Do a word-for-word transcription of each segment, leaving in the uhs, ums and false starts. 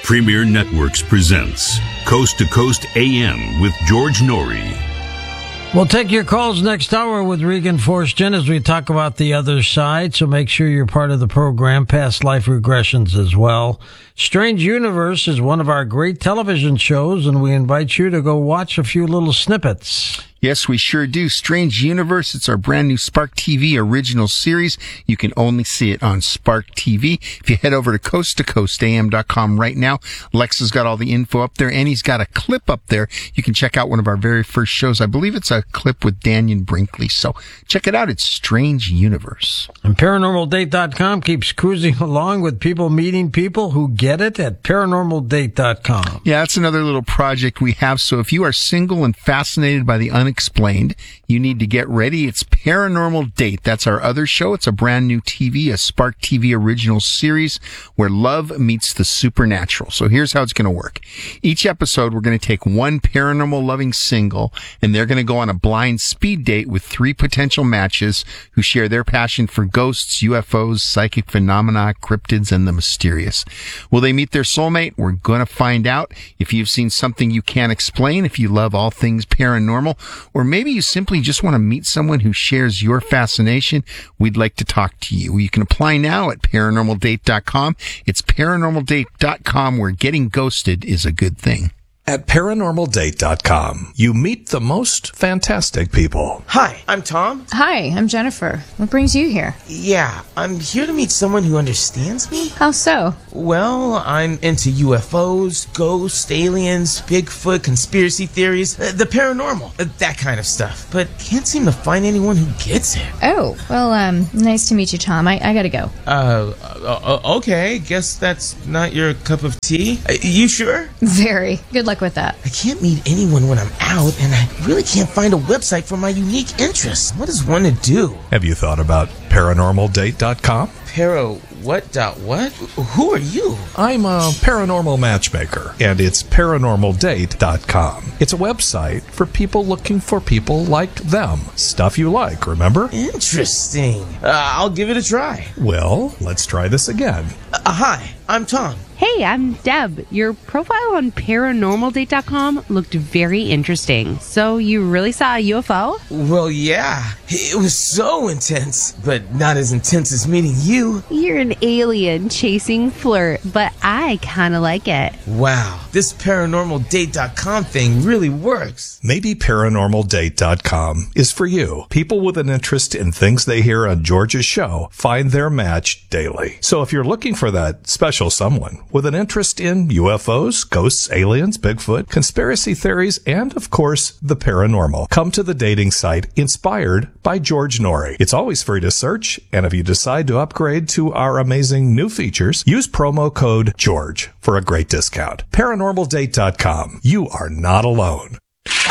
Premier Networks presents Coast to Coast A M with George Norrie. We'll take your calls next hour with Regan Forstchen as we talk about the other side, so make sure you're part of the program, past life regressions as well. Strange Universe is one of our great television shows, and we invite you to go watch a few little snippets. Yes, we sure do. Strange Universe, it's our brand new Spark T V original series. You can only see it on Spark T V. If you head over to coast to coast a m dot com right now, Lex has got all the info up there, and he's got a clip up there. You can check out one of our very first shows. I believe it's a clip with Daniel Brinkley. So check it out. It's Strange Universe. And paranormal date dot com keeps cruising along with people meeting people who get it at paranormal date dot com. Yeah, that's another little project we have. So if you are single and fascinated by the unexplained, you need to get ready. It's Paranormal Date. That's our other show. It's a brand new T V, a Spark T V original series where love meets the supernatural. So here's how it's going to work. Each episode, we're going to take one paranormal loving single, and they're going to go on a blind speed date with three potential matches who share their passion for ghosts, U F Os, psychic phenomena, cryptids, and the mysterious. Will they meet their soulmate? We're going to find out. If you've seen something you can't explain, if you love all things paranormal, or maybe you simply just want to meet someone who shares your fascination, we'd like to talk to you. You can apply now at paranormal date dot com. It's paranormal date dot com, where getting ghosted is a good thing. At paranormal date dot com, you meet the most fantastic people. Hi, I'm Tom. Hi, I'm Jennifer. What brings you here? Yeah, I'm here to meet someone who understands me. How so? Well, I'm into U F Os, ghosts, aliens, Bigfoot, conspiracy theories, uh, the paranormal, uh, that kind of stuff. But can't seem to find anyone who gets it. Oh, well, um, nice to meet you, Tom. I, I gotta go. Uh, uh, okay, guess that's not your cup of tea. Uh, you sure? Very. Good luck with that. I can't meet anyone when I'm out, and I really can't find a website for my unique interests. What is one to do? Have you thought about paranormal date dot com? Para what dot what? Who are you? I'm a paranormal matchmaker, and it's paranormal date dot com. It's a website for people looking for people like them. Stuff you like, remember? Interesting. Uh, I'll give it a try. Well, let's try this again. Uh, hi, I'm Tom. Hey, I'm Deb. Your profile on paranormal date dot com looked very interesting. So you really saw a U F O? Well, yeah. It was so intense, but not as intense as meeting you. You're an alien chasing flirt, but I kind of like it. Wow, this paranormal date dot com thing really works. Maybe paranormal date dot com is for you. People with an interest in things they hear on George's show find their match daily. So if you're looking for that special someone with an interest in U F Os, ghosts, aliens, Bigfoot, conspiracy theories, and, of course, the paranormal, come to the dating site inspired by George Norrie. It's always free to search, and if you decide to upgrade to our amazing new features, use promo code GEORGE for a great discount. paranormal date dot com. You are not alone.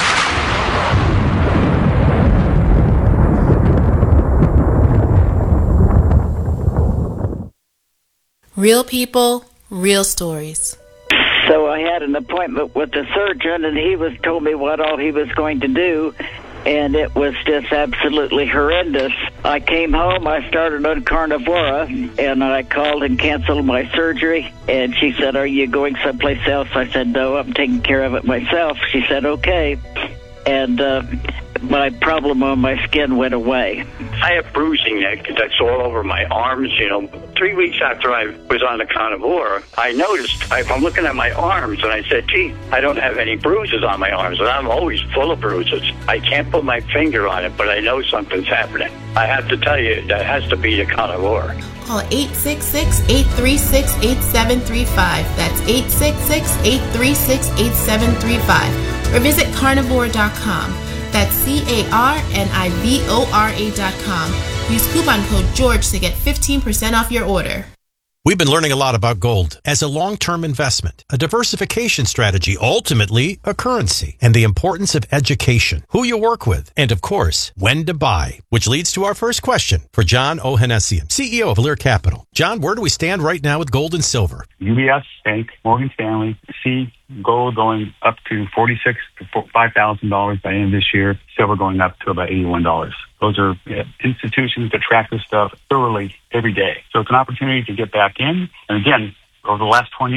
Real people, real stories. So I had an appointment with the surgeon, and he was told me what all he was going to do, and it was just absolutely horrendous. I came home, I started on Carnivora, and I called and canceled my surgery, and she said, "Are you going someplace else?" I said, "No, I'm taking care of it myself." She said, "Okay." And uh, my problem on my skin went away. I have bruising neck that's all over my arms, you know. Three weeks after I was on the Carnivora, I noticed, I, I'm looking at my arms, and I said, gee, I don't have any bruises on my arms, and I'm always full of bruises. I can't put my finger on it, but I know something's happening. I have to tell you, that has to be the Carnivora. Call eight six six, eight three six, eight seven three five. That's eight six six, eight three six, eight seven three five. Or visit carnivore dot com. That's C A R N I V O R A dot com. Use coupon code GEORGE to get fifteen percent off your order. We've been learning a lot about gold as a long-term investment, a diversification strategy, ultimately a currency, and the importance of education, who you work with, and of course, when to buy, which leads to our first question for John Ohanessian, C E O of Lear Capital. John, where do we stand right now with gold and silver? U B S Bank, Morgan Stanley, see gold going up to forty-six to five thousand dollars by the end of this year, silver going up to about eighty-one dollars. Those are uh, institutions that track this stuff thoroughly every day. So it's an opportunity to get back in. And again, over the last twenty years,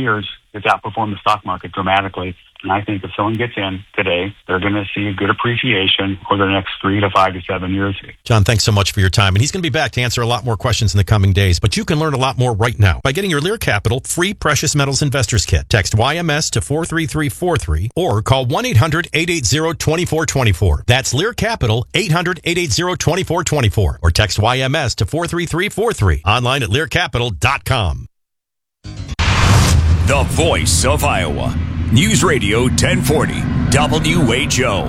it's outperformed the stock market dramatically. And I think if someone gets in today, they're going to see a good appreciation over the next three to five to seven years. John, thanks so much for your time. And he's going to be back to answer a lot more questions in the coming days. But you can learn a lot more right now by getting your Lear Capital free Precious Metals Investors Kit. Text Y M S to four three three four three or call one eight hundred eight eight zero two four two four. That's Lear Capital, eight hundred eight eight zero two four two four. Or text Y M S to four three three four three. Online at lear capital dot com. The voice of Iowa. News Radio ten forty W H O.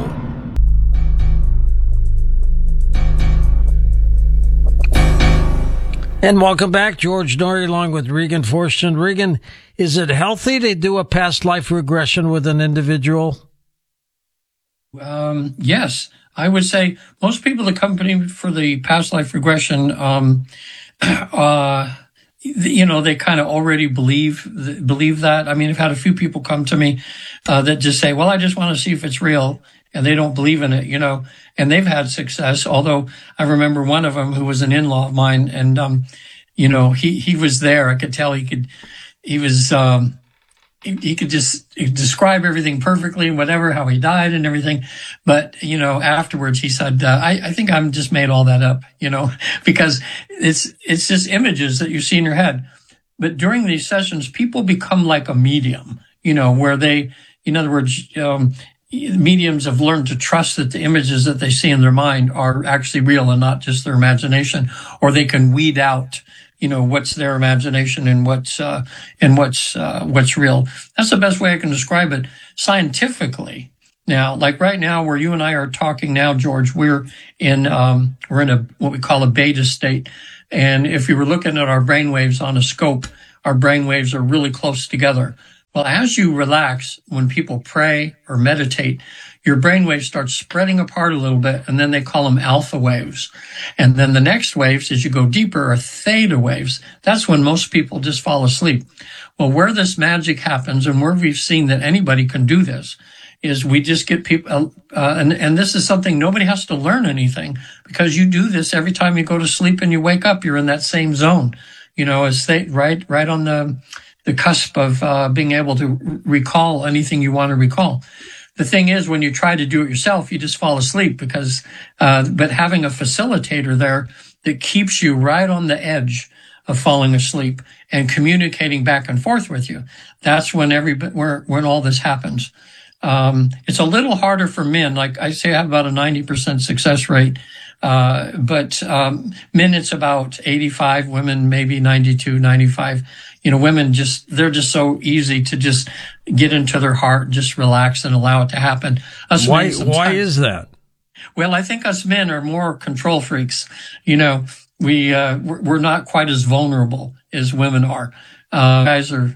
And welcome back. George Noory along with Regan Forstchen. Regan, is it healthy to do a past life regression with an individual? Um, yes. I would say most people that come to me for the past life regression, um, uh, you know, they kind of already believe believe that. I mean, I've had a few people come to me uh, that just say, well, I just want to see if it's real, and they don't believe in it, you know, and they've had success. Although I remember one of them who was an in-law of mine, and, um, you know, he, he was there. I could tell he could, he was, um, he, he could just describe everything perfectly, whatever, how he died and everything. But, you know, afterwards he said, uh, I, I think I'm just made all that up, you know, because it's, it's just images that you see in your head. But during these sessions, people become like a medium, you know, where they, in other words, um, mediums have learned to trust that the images that they see in their mind are actually real and not just their imagination, or they can weed out, you know, what's their imagination and what's, uh, and what's, uh, what's real. That's the best way I can describe it scientifically. Now, like right now where you and I are talking now, George, we're in, um, we're in a, what we call a beta state. And if you were looking at our brainwaves on a scope, our brainwaves are really close together. Well, as you relax, when people pray or meditate, your brainwaves start spreading apart a little bit, and then they call them alpha waves. And then the next waves, as you go deeper, are theta waves. That's when most people just fall asleep. Well, where this magic happens, and where we've seen that anybody can do this, is we just get people, uh, and, and this is something nobody has to learn anything, because you do this every time you go to sleep and you wake up, you're in that same zone, you know, as they, right, right on the, the cusp of, uh, being able to recall anything you want to recall. The thing is, when you try to do it yourself, you just fall asleep because, uh, but having a facilitator there that keeps you right on the edge of falling asleep and communicating back and forth with you, that's when every, where, when all this happens. Um, it's a little harder for men. Like I say, I have about a ninety percent success rate. Uh, but, um, men, it's about eighty-five, women, maybe ninety-two, ninety-five. You know, women just, they're just so easy to just get into their heart, just relax and allow it to happen. Us why, why is that? Well, I think us men are more control freaks. You know, we, uh, we're not quite as vulnerable as women are. Uh, guys are,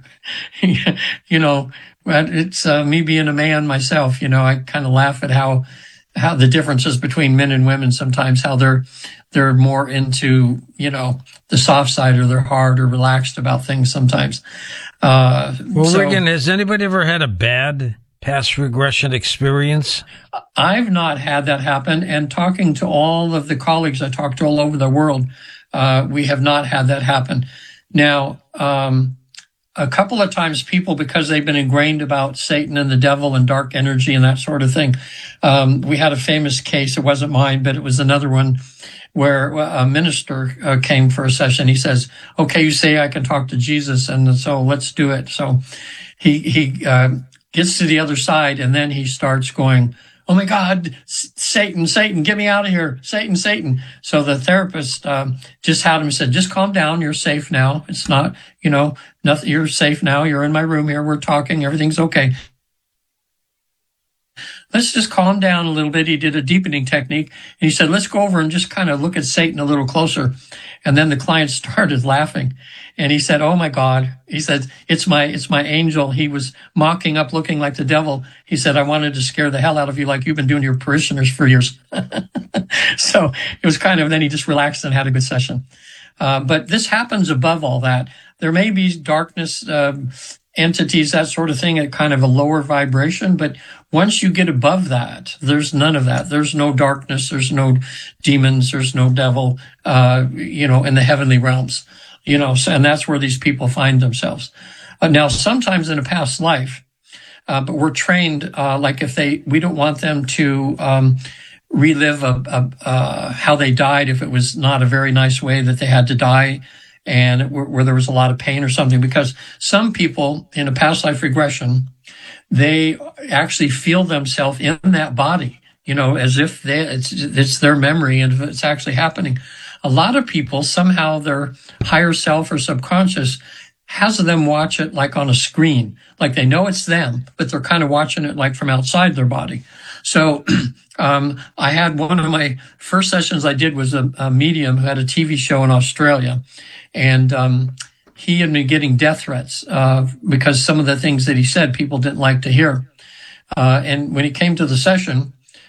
you know, it's, uh, me being a man myself, you know, I kind of laugh at how, how the differences between men and women sometimes, how they're, they're more into, you know, the soft side, or they're hard or relaxed about things sometimes. Uh, well, so, Regan, has anybody ever had a bad past regression experience? I've not had that happen. And talking to all of the colleagues I talk to all over the world, uh, we have not had that happen. Now, um, a couple of times people, because they've been ingrained about Satan and the devil and dark energy and that sort of thing. Um, we had a famous case. It wasn't mine, but it was another one where a minister uh, came for a session. He says, okay, you say I can talk to Jesus, and so let's do it. So he, he, uh, gets to the other side, and then he starts going, oh my God, Satan, Satan, get me out of here. Satan, Satan. So the therapist, um, just had him, said, just calm down. You're safe now. It's not, you know, nothing. You're safe now. You're in my room here. We're talking. Everything's okay. Let's just calm down a little bit. He did a deepening technique, and he said, let's go over and just kind of look at Satan a little closer. And then the client started laughing, and he said, oh my God. He said, it's my, it's my angel. He was mocking up, looking like the devil. He said, I wanted to scare the hell out of you like you've been doing to your parishioners for years. So it was kind of, then he just relaxed and had a good session. Uh, but this happens above all that. There may be darkness, um, entities, that sort of thing, at kind of a lower vibration. But once you get above that, there's none of that. There's no darkness. There's no demons. There's no devil, uh, you know, in the heavenly realms, you know, so, and that's where these people find themselves. Uh, now, sometimes in a past life, uh, but we're trained, uh, like if they, we don't want them to um, relive a, a, uh, how they died if it was not a very nice way that they had to die and where, where there was a lot of pain or something. Because some people in a past life regression, they actually feel themselves in that body, you know, as if they, it's, it's their memory and it's actually happening. A lot of people, somehow their higher self or subconscious has them watch it like on a screen, like they know it's them, but they're kind of watching it like from outside their body. So um, I had one of my first sessions I did was a, a medium who had a T V show in Australia, and um, he had been getting death threats uh, because some of the things that he said people didn't like to hear. Uh, and when he came to the session,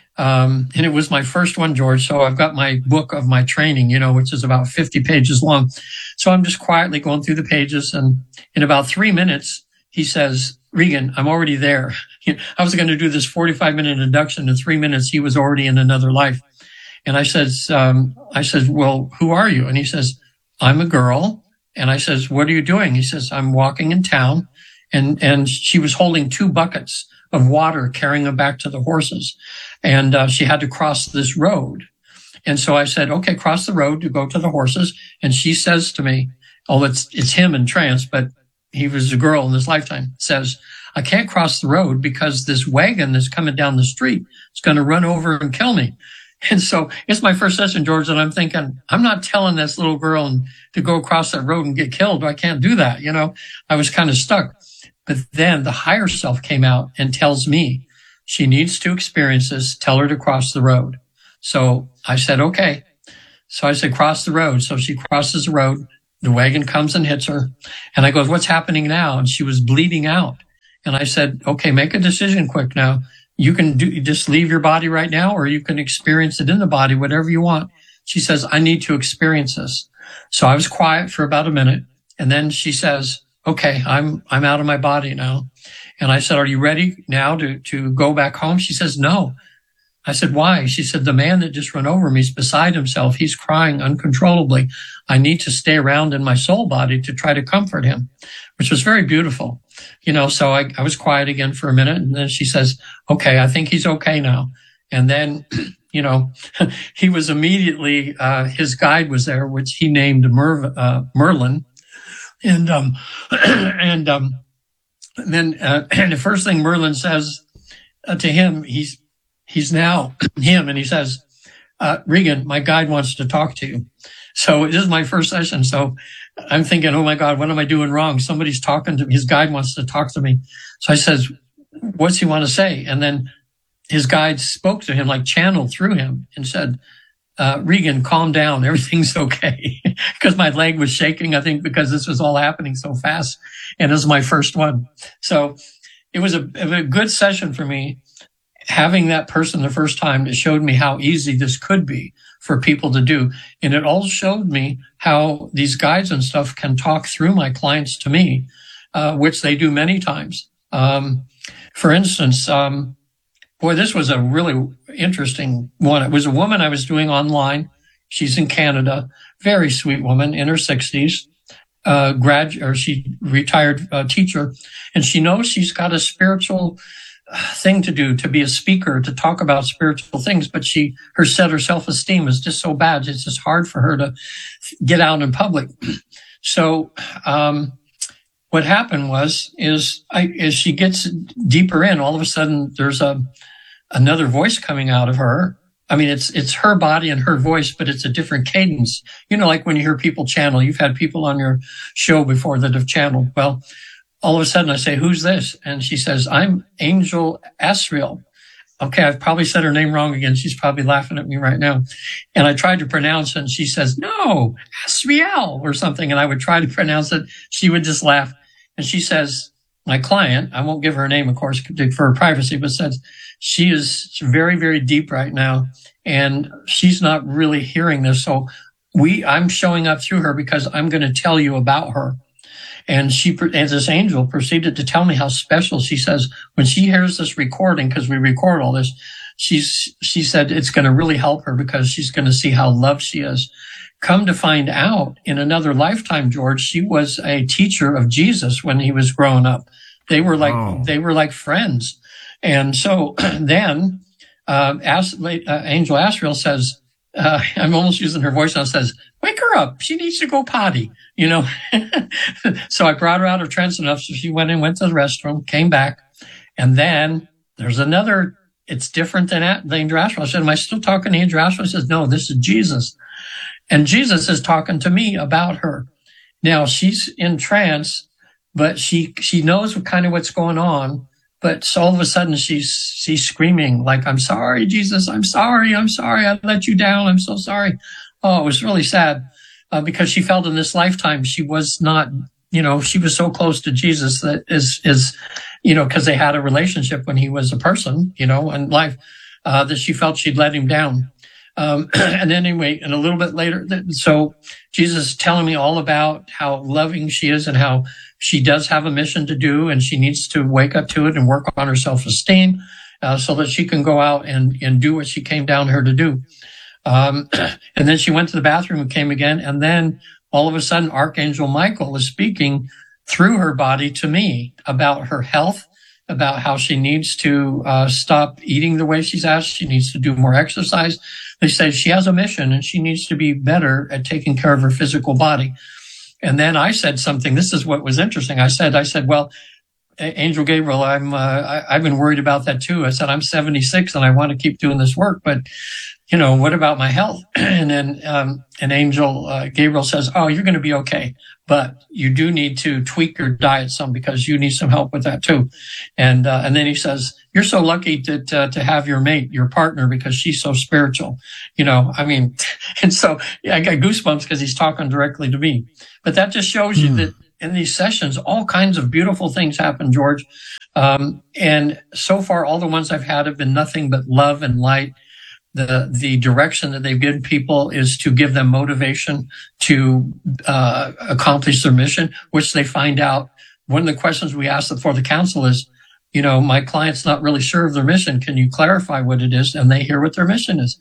Um, and it was my first one, George. So I've got my book of my training, you know, which is about fifty pages long. So I'm just quietly going through the pages. And in about three minutes, he says, Regan, I'm already there. I was going to do this forty-five minute induction. In three minutes, he was already in another life. And I said, um, I said, well, who are you? And he says, I'm a girl. And I says, what are you doing? He says, I'm walking in town. And, and she was holding two buckets of water, carrying them back to the horses. And uh, she had to cross this road. And so I said, okay, cross the road to go to the horses. And she says to me, oh, it's, it's him in trance, but he was a girl in his lifetime, says, I can't cross the road because this wagon that's coming down the street is going to run over and kill me. And so it's my first session, George, and I'm thinking, I'm not telling this little girl to go across that road and get killed. I can't do that. You know, I was kind of stuck. But then the higher self came out and tells me she needs to experience this. Tell her to cross the road. So I said, okay. So I said, cross the road. So she crosses the road. The wagon comes and hits her. And I goes, what's happening now? And she was bleeding out. And I said, okay, make a decision quick now. You can do, just leave your body right now, or you can experience it in the body, whatever you want. She says, I need to experience this. So I was quiet for about a minute. And then she says, okay, I'm, I'm out of my body now. And I said, are you ready now to, to go back home? She says, no. I said, why? She said, the man that just ran over me is beside himself. He's crying uncontrollably. I need to stay around in my soul body to try to comfort him, which was very beautiful. You know, so I, I was quiet again for a minute. And then she says, okay, I think he's okay now. And then, you know, he was immediately, uh, his guide was there, which he named Mer, uh, Merlin. And, um, and, um, then, uh, and the first thing Merlin says uh, to him, he's, he's now him. And he says, uh, Regan, my guide wants to talk to you. So this is my first session. So I'm thinking, oh my God, what am I doing wrong? Somebody's talking to me. His guide wants to talk to me. So I says, what's he want to say? And then his guide spoke to him, like channeled through him and said, Uh, Regan, calm down. Everything's okay. Because my leg was shaking, I think, because this was all happening so fast. And this is my first one. So it was a, a good session for me. Having that person the first time, it showed me how easy this could be for people to do. And it all showed me how these guides and stuff can talk through my clients to me, uh, which they do many times. Um, for instance, um, Boy, this was a really interesting one. It was a woman I was doing online. She's in Canada, very sweet woman in her sixties, uh, grad, or she retired uh, teacher. And she knows she's got a spiritual thing to do, to be a speaker, to talk about spiritual things. But she, her set, her self-esteem is just so bad. It's just hard for her to get out in public. So, um, what happened was, is I, as she gets deeper in, all of a sudden there's a, another voice coming out of her. I mean, it's, it's her body and her voice, but it's a different cadence. You know, like when you hear people channel, you've had people on your show before that have channeled. Well, all of a sudden I say, who's this? And she says, I'm Angel Asriel. Okay. I've probably said her name wrong again. She's probably laughing at me right now. And I tried to pronounce it and she says, no, Asriel or something. And I would try to pronounce it. She would just laugh. And she says, my client, I won't give her name, of course, for her privacy, but says she is very, very deep right now. And she's not really hearing this. So we, I'm showing up through her because I'm going to tell you about her. And she, as this angel proceeded to tell me how special. She says, when she hears this recording, because we record all this, she's, she said it's going to really help her because she's going to see how loved she is. Come to find out, in another lifetime, George, she was a teacher of Jesus when he was growing up. They were like, oh. they were like friends. And so then, uh, As, uh Angel Asriel says, uh, I'm almost using her voice now, says, wake her up. She needs to go potty, you know? So I brought her out of trance enough. So she went and went to the restroom, came back. And then there's another, it's different than, than Angel Asriel. I said, am I still talking to Angel Asriel? He says, no, this is Jesus. And Jesus is talking to me about her. Now she's in trance, but she, she knows what kind of what's going on. But so all of a sudden she's, she's screaming like, I'm sorry, Jesus. I'm sorry. I'm sorry. I let you down. I'm so sorry. Oh, it was really sad, uh, because she felt in this lifetime, she was not, you know, she was so close to Jesus that is, is, you know, cause they had a relationship when he was a person, you know, in life, uh, that she felt she'd let him down. Um, and then anyway, and a little bit later, so Jesus is telling me all about how loving she is and how she does have a mission to do, and she needs to wake up to it and work on her self-esteem, uh, so that she can go out and, and do what she came down here to do. Um, and then she went to the bathroom and came again. And then all of a sudden, Archangel Michael is speaking through her body to me about her health, about how she needs to, uh, stop eating the way she's asked. She needs to do more exercise. They say she has a mission and she needs to be better at taking care of her physical body. And then I said something. This is what was interesting. I said, I said, well, Angel Gabriel, I'm, uh, I, I've been worried about that too. I said, I'm seventy-six and I want to keep doing this work, but you know, what about my health? And then, um, an Angel, uh, Gabriel says, oh, you're going to be okay, but you do need to tweak your diet some because you need some help with that too. And, uh, and then he says, you're so lucky to, to, to have your mate, your partner, because she's so spiritual. You know, I mean, and so yeah, I got goosebumps because he's talking directly to me, but that just shows you mm. that in these sessions, all kinds of beautiful things happen, George. Um, and so far, all the ones I've had have been nothing but love and light. The, the direction that they've given people is to give them motivation to, uh, accomplish their mission, which they find out. One of the questions we ask for the council is, you know, my client's not really sure of their mission. Can you clarify what it is? And they hear what their mission is.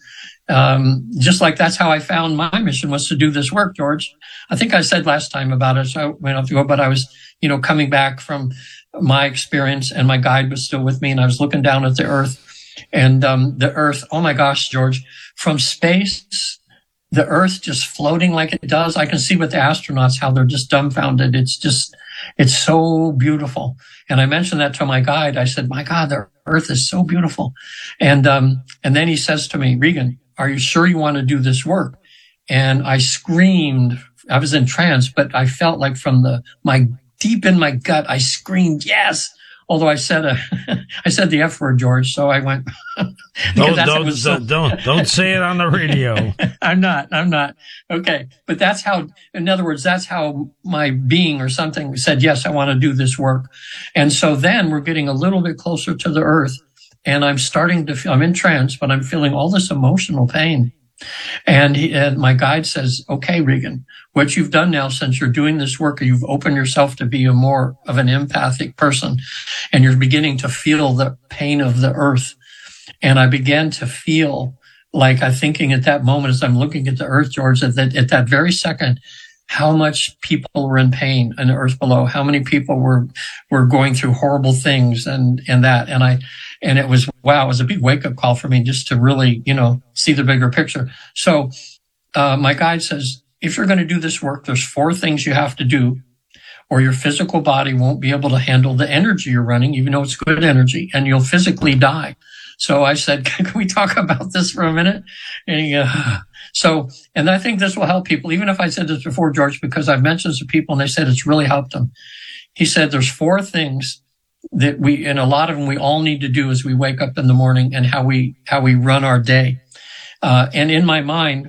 Um, just like that's how I found my mission was to do this work, George. I think I said last time about it, so I went off to go, but I was, you know, coming back from my experience and my guide was still with me and I was looking down at the earth. And, um, the earth, oh my gosh, George, from space, the earth just floating like it does. I can see with the astronauts how they're just dumbfounded. It's just, it's so beautiful. And I mentioned that to my guide. I said, my God, the earth is so beautiful. And, um, and then he says to me, Regan, are you sure you want to do this work? And I screamed. I was in trance, but I felt like from the, my deep in my gut, I screamed, yes. Although I said a, I said the F word, George. So I went. don't don't, so, don't don't say it on the radio. I'm not. I'm not. Okay, but that's how. In other words, that's how my being or something said yes. I want to do this work, and so then we're getting a little bit closer to the earth, and I'm starting to feel. I'm in trance, but I'm feeling all this emotional pain. And, he, and my guide says, okay, Regan, what you've done now since you're doing this work, you've opened yourself to be a more of an empathic person and you're beginning to feel the pain of the earth. And I began to feel like I'm thinking at that moment as I'm looking at the earth, George, at that, at that very second, how much people were in pain in the earth below, how many people were, were going through horrible things and, and that. And I, And it was, wow, it was a big wake up call for me just to really, you know, see the bigger picture. So, uh, my guide says, if you're going to do this work, there's four things you have to do or your physical body won't be able to handle the energy you're running, even though it's good energy, and you'll physically die. So I said, can we talk about this for a minute? And he, uh, so, and I think this will help people, even if I said this before, George, because I've mentioned this to people and they said it's really helped them. He said, there's four things that we, and a lot of them we all need to do as we wake up in the morning and how we, how we run our day. Uh, and in my mind,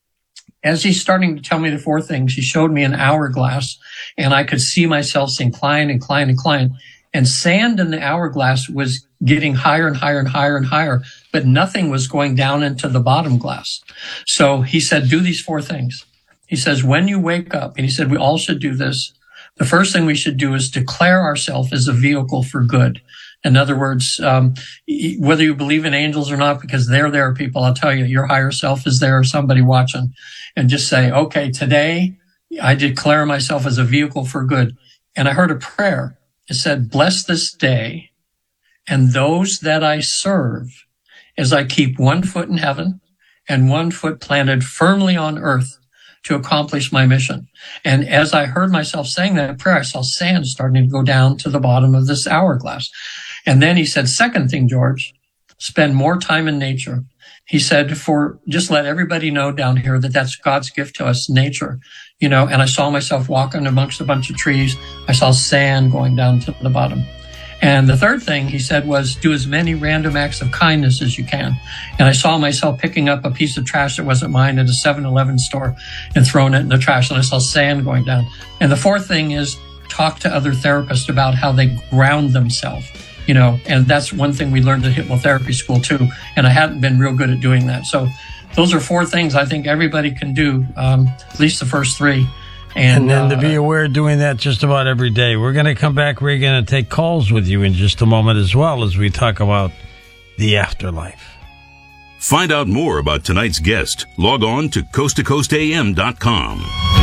as he's starting to tell me the four things, he showed me an hourglass and I could see myself incline, incline, incline. And sand in the hourglass was getting higher and higher and higher and higher, but nothing was going down into the bottom glass. So he said, do these four things. He says, when you wake up, and he said, we all should do this. The first thing we should do is declare ourselves as a vehicle for good. In other words, um, whether you believe in angels or not, because they're there, people, I'll tell you, your higher self is there, somebody watching, and just say, okay, today I declare myself as a vehicle for good. And I heard a prayer. It said, bless this day and those that I serve as I keep one foot in heaven and one foot planted firmly on earth to accomplish my mission. And as I heard myself saying that prayer, I saw sand starting to go down to the bottom of this hourglass. And then he said, second thing, George, spend more time in nature. He said, for just let everybody know down here that that's God's gift to us, nature, you know, and I saw myself walking amongst a bunch of trees. I saw sand going down to the bottom. And the third thing he said was do as many random acts of kindness as you can. And I saw myself picking up a piece of trash that wasn't mine at a seven eleven store and throwing it in the trash. And I saw sand going down. And the fourth thing is talk to other therapists about how they ground themselves, you know, and that's one thing we learned at hypnotherapy school too. And I hadn't been real good at doing that. So those are four things I think everybody can do, um, at least the first three. And, and then uh, to be aware of doing that just about every day. We're going to come back, Regan, and take calls with you in just a moment as well as we talk about the afterlife. Find out more about tonight's guest. Log on to coast to coast a m dot com.